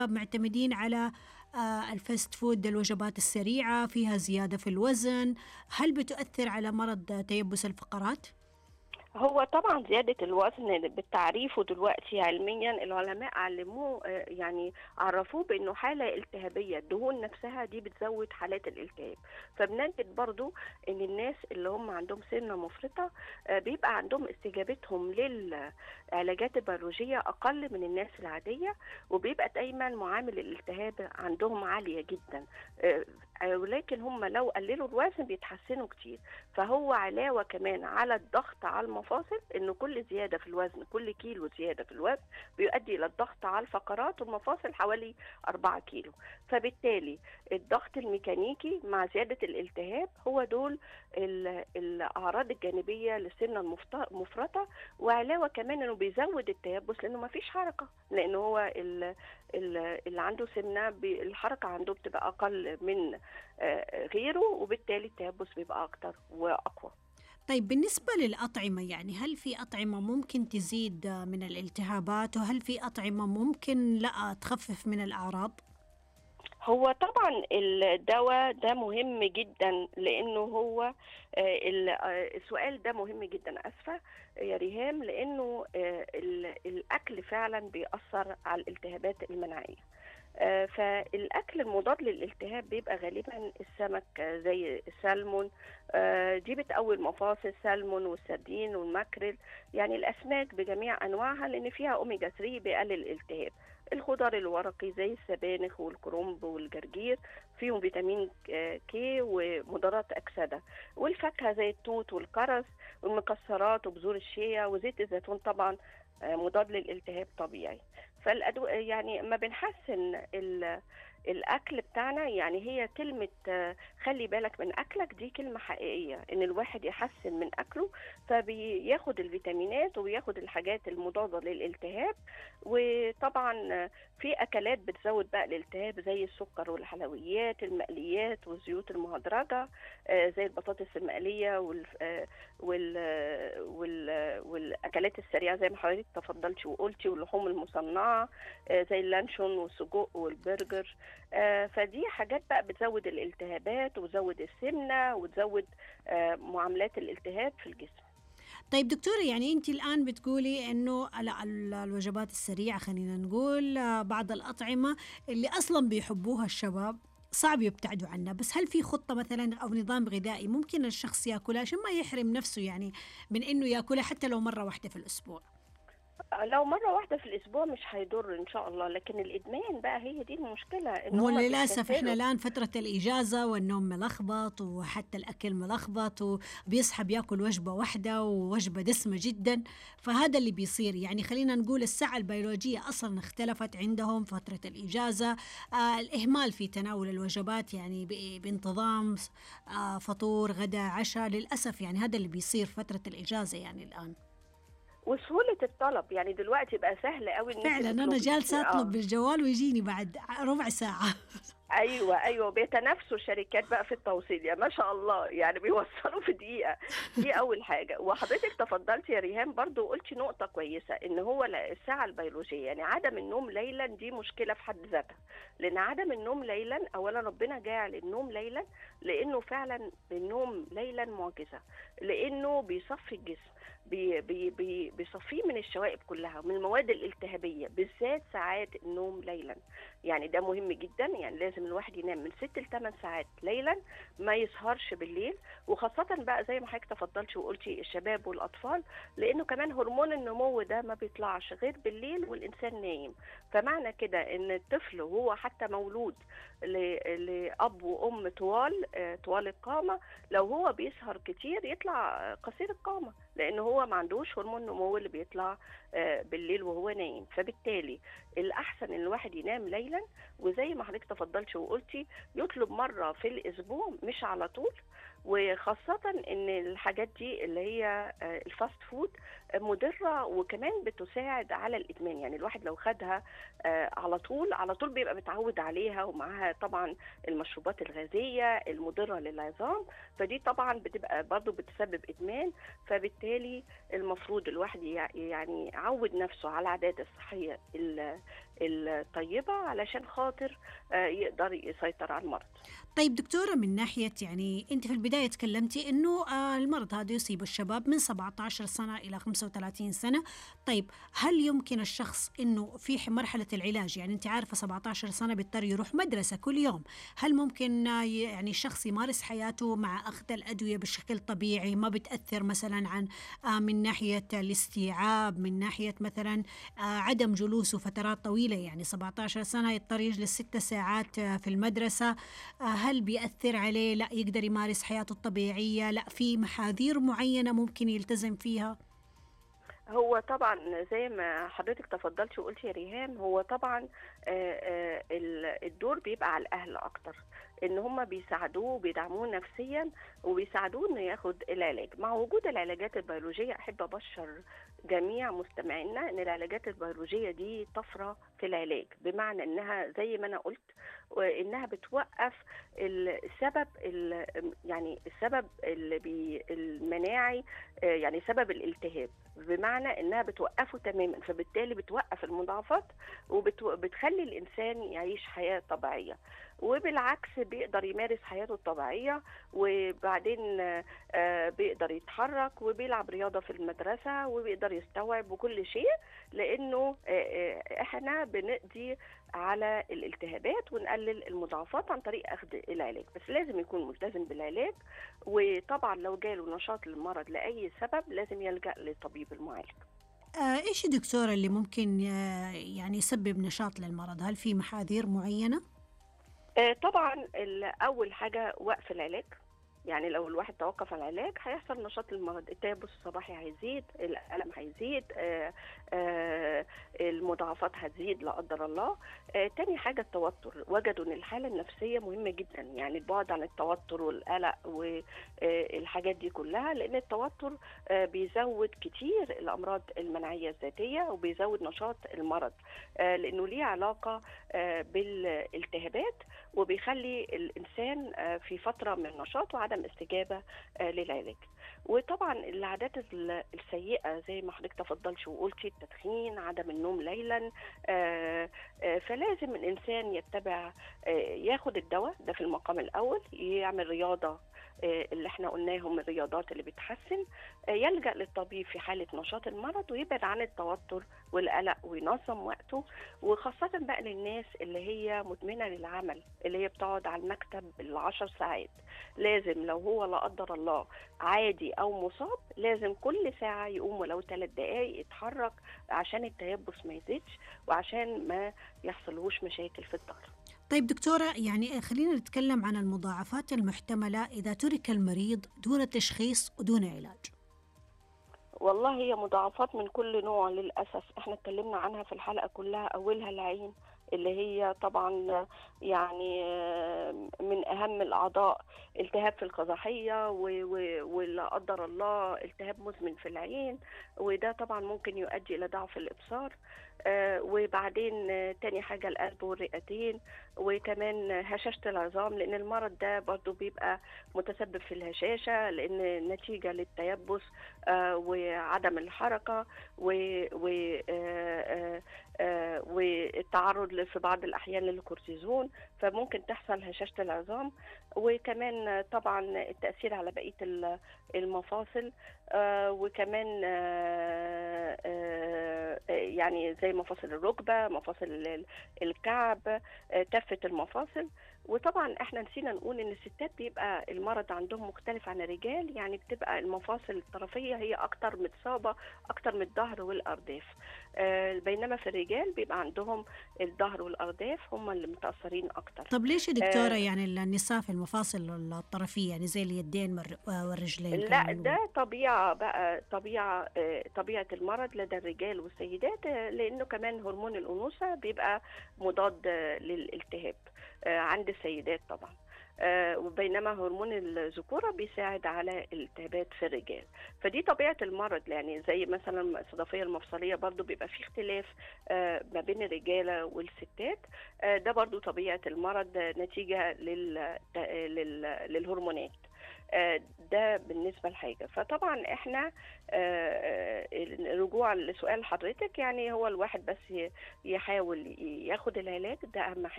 معتمدين على الفاست فود، الوجبات السريعة فيها زيادة في الوزن. هل بتؤثر على مرض تيبس الفقرات؟ هو طبعا زيادة الوزن بالتعريفه دلوقتي علميا العلماء علموه، يعني عرفوه بأنه حالة التهابية. الدهون نفسها دي بتزود حالات الالتهاب. فبنجد برضو أن الناس اللي هم عندهم سمنة مفرطة بيبقى عندهم استجابتهم للعلاجات البيولوجية أقل من الناس العادية، وبيبقى دايما معامل الالتهاب عندهم عالية جدا. ولكن هم لو قللوا الوزن بيتحسنوا كتير. فهو علاوة كمان على الضغط على المفاصل، انه كل زيادة في الوزن، كل كيلو زيادة في الوزن بيؤدي الى الضغط على الفقرات والمفاصل حوالي 4 كيلو. فبالتالي الضغط الميكانيكي مع زيادة الالتهاب هو دول الأعراض الجانبية للسمنة المفرطة. وعلاوة كمان انه بيزود التيبس لانه ما فيش حركة، لانه هو اللي عنده سمنة الحركة عنده بتبقى أقل من غيره، وبالتالي التيبس بيبقى أكتر وأقوى. طيب بالنسبة للأطعمة، يعني هل في أطعمة ممكن تزيد من الالتهابات، وهل في أطعمة ممكن لا تخفف من الأعراض؟ هو طبعا الدواء ده مهم جدا، لانه هو السؤال ده مهم جدا، اسفه يا ريهام، لانه الاكل فعلا بيأثر على الالتهابات المناعيه. فالاكل المضاد للالتهاب بيبقى غالبا السمك زي السلمون، دي بتقوي المفاصل، السلمون والسردين والماكريل، يعني الاسماك بجميع انواعها لان فيها اوميجا 3 بيقلل الالتهاب. الخضار الورقي زي السبانخ والكرنب والجرجير فيهم فيتامين كي ومضادات أكسدة. والفاكهة زي التوت والكرز والمكسرات وبذور الشيا وزيت الزيتون طبعا مضاد للالتهاب طبيعي. يعني ما بنحسن الأكل بتاعنا، يعني هي كلمة خلي بالك من أكلك دي كلمة حقيقية، إن الواحد يحسن من أكله فبياخد الفيتامينات وبياخد الحاجات المضادة للالتهاب. وطبعا في أكلات بتزود بقى الالتهاب زي السكر والحلويات، المقليات والزيوت المهدرجة، زي البطاطس المقلية والأكلات السريعة زي ما حضرتك تفضلتي وقلتي، واللحوم المصنعة زي اللانشون والسجق والبرجر. فدي حاجات بقى بتزود الالتهابات وتزود السمنة وتزود معاملات الالتهاب في الجسم. طيب دكتورة، يعني أنت الآن بتقولي إنه الوجبات السريعة، خلينا نقول بعض الأطعمة اللي أصلا بيحبوها الشباب صعب يبتعدوا عنها، بس هل في خطة مثلا أو نظام غذائي ممكن الشخص يأكلها عشان ما يحرم نفسه يعني من إنه يأكلها حتى لو مرة واحدة في الأسبوع؟ لو مرة واحدة في الأسبوع مش هيضر إن شاء الله، لكن الإدمان بقى هي دي المشكلة، إن هما وللأسف إحنا بيستسهلوا. الآن فترة الإجازة والنوم ملخبط وحتى الأكل ملخبط، وبيصحى بياكل وجبة واحدة ووجبة دسمة جدا، فهذا اللي بيصير. يعني خلينا نقول الساعة البيولوجية أصلا اختلفت عندهم فترة الإجازة. الإهمال في تناول الوجبات يعني بانتظام، فطور غدا عشاء، للأسف يعني هذا اللي بيصير فترة الإجازة يعني الآن. وسهولة الطلب، يعني دلوقتي بقى سهل قوي إن أنت فعلا أنا تطلبي. جالسة أطلب بالجوال ويجيني بعد ربع ساعة. ايوه بيتنافسوا الشركات بقى في التوصيل، يا ما شاء الله، يعني بيوصلوا في دقيقه. دي اول حاجه. وحضرتك تفضلتي يا ريهام برضو قلتي نقطه كويسه، ان هو الساعه البيولوجيه، يعني عدم النوم ليلا دي مشكله في حد ذاتها. لان عدم النوم ليلا، اولا ربنا جاعل النوم ليلا لانه فعلا النوم ليلا معجزه، لانه بيصفي الجسم، بيصفيه من الشوائب كلها، من المواد الالتهابيه، بالذات ساعات النوم ليلا. يعني ده مهم جدا، يعني لازم الواحد ينام من 6 ل 8 ساعات ليلا، ما يسهرش بالليل. وخاصة بقى زي ما حضرتك تفضلتي وقلتي الشباب والأطفال، لأنه كمان هرمون النمو ده ما بيطلعش غير بالليل والإنسان نايم. فمعنى كده إن الطفل وهو حتى مولود لأب وأم طوال القامة، لو هو بيسهر كتير يطلع قصير القامة، لأن هو ما عندوش هرمون نمو اللي بيطلع بالليل وهو نايم. فبالتالي الأحسن إن الواحد ينام ليلا، وزي ما حضرتك تفضلتي وقلتي يطلب مرة في الأسبوع مش على طول. وخاصة ان الحاجات دي اللي هي الفاست فود مضرة، وكمان بتساعد على الإدمان. يعني الواحد لو خدها على طول بيبقى متعود عليها، ومعها طبعا المشروبات الغازية المضرة للعظام، فدي طبعا بتبقى برضو بتسبب إدمان. فبالتالي المفروض الواحد يعني يعود نفسه على العادات الصحية الطيبة علشان خاطر يقدر يسيطر على المرض. طيب دكتورة، من ناحية يعني أنت في البداية تكلمتي إنه المرض هذا يصيب الشباب من 17 سنة إلى 35 سنة. طيب هل يمكن الشخص إنه في مرحلة العلاج، يعني أنت عارفة 17 سنة بيضطر يروح مدرسة كل يوم، هل ممكن يعني الشخص يمارس حياته مع أخذ الأدوية بشكل طبيعي، ما بتأثر مثلا عن من ناحية الاستيعاب، من ناحية مثلا عدم جلوسه فترات طويلة، يعني 17 سنة يضطر يجلس 6 ساعات في المدرسة، هل بيأثر عليه؟ لا يقدر يمارس حياته الطبيعية؟ لا في محاذير معينة ممكن يلتزم فيها؟ هو طبعا زي ما حضرتك تفضلتي وقلتي يا ريهام، هو طبعا الدور بيبقى على الاهل اكتر، ان هم بيساعدوه وبيدعموه نفسيا وبيساعدوه انه ياخد العلاج. مع وجود العلاجات البيولوجيه، احب ابشر جميع مستمعينا ان العلاجات البيولوجيه دي طفره في العلاج، بمعنى انها زي ما انا قلت وانها بتوقف السبب يعني السبب المناعي، يعني سبب الالتهاب، بمعنى انها بتوقفه تماما، فبالتالي بتوقف المضاعفات وبتخلي الانسان يعيش حياه طبيعيه، وبالعكس بيقدر يمارس حياته الطبيعيه، وبعدين بيقدر يتحرك وبيلعب رياضه في المدرسه وبيقدر يستوعب وكل شيء، لانه احنا بنقضي على الالتهابات ونقلل المضاعفات عن طريق اخذ العلاج، بس لازم يكون ملتزم بالعلاج. وطبعا لو جاله نشاط للمرض لاي سبب لازم يلجأ للطبيب المعالج. إيش يا دكتورة اللي ممكن يعني يسبب نشاط للمرض؟ هل في محاذير معينة؟ طبعا اول حاجه وقف العلاج، يعني لو الواحد توقف عن العلاج هيحصل نشاط للمرض، التيبس الصباحي هيزيد، الألم هيزيد، المضاعفات هتزيد لا قدر الله. تاني حاجة التوتر، وجدوا ان الحالة النفسية مهمة جدا، يعني البعد عن التوتر والقلق والحاجات دي كلها، لان التوتر بيزود كتير الأمراض المناعية الذاتية وبيزود نشاط المرض، لأنه ليه علاقة بالالتهابات، وبيخلي الإنسان في فترة من النشاط وعدم استجابة للعلاج. وطبعا العادات السيئة زي ما حضرتك تفضلتي وقلتي، التدخين، عدم النوم ليلا، فلازم الإنسان يتبع ياخد الدواء ده في المقام الأول، يعمل رياضة اللي احنا قلناهم الرياضات اللي بتحسن، يلجأ للطبيب في حالة نشاط المرض، ويبعد عن التوتر والقلق وينظم وقته، وخاصة بقى للناس اللي هي مدمنة للعمل، اللي هي بتقعد على المكتب ال10 ساعات، لازم لو هو لا قدر الله عادي أو مصاب لازم كل ساعة يقوم ولو 3 دقايق يتحرك عشان التيبس ما يزيدش وعشان ما يحصلهوش مشاكل في الظهر. طيب دكتورة، يعني خلينا نتكلم عن المضاعفات المحتملة إذا ترك المريض دون تشخيص ودون علاج. والله هي مضاعفات من كل نوع للأسف، احنا اتكلمنا عنها في الحلقة كلها، أولها العين اللي هي طبعا يعني من أهم الأعضاء، التهاب في القزحية ولا قدر الله التهاب مزمن في العين، وده طبعا ممكن يؤدي إلى ضعف الإبصار. وبعدين تاني حاجة القلب والرئتين، وكمان هشاشة العظام، لأن المرض ده برضو بيبقى متسبب في الهشاشة، لأن نتيجة للتيبس وعدم الحركة والتعرض في بعض الأحيان للكورتيزون، فممكن تحصل هشاشة العظام. وكمان طبعا التأثير على بقية المفاصل، وكمان يعني زي مفاصل الركبة، مفاصل الكعب، تفة المفاصل. وطبعا احنا نسينا نقول ان الستات بيبقى المرض عندهم مختلف عن الرجال، يعني بتبقى المفاصل الطرفية هي اكتر متصابة اكتر من الظهر والارداف، بينما في الرجال بيبقى عندهم الظهر والارداف هم اللي متأثرين اكتر. طب ليش يا دكتورة يعني النساء في المفاصل الطرفية، يعني زي اليدين والرجلين؟ لا ده طبيعة بقى، طبيعة المرض لدى الرجال والسيدات، لأنه كمان هرمون الأنوثة بيبقى مضاد للالتهاب عند السيدات طبعا، وبينما هرمون الذكورة بيساعد على الالتهابات في الرجال. فدي طبيعة المرض، يعني زي مثلا الصدفية المفصلية برضو بيبقى في اختلاف ما بين الرجالة والستات، ده برضو طبيعة المرض نتيجة للهرمونات. ده بالنسبة لحاجة. فطبعا احنا رجوعا لسؤال حضرتك، يعني هو الواحد بس يحاول ياخد العلاج، ده اهم حاجة.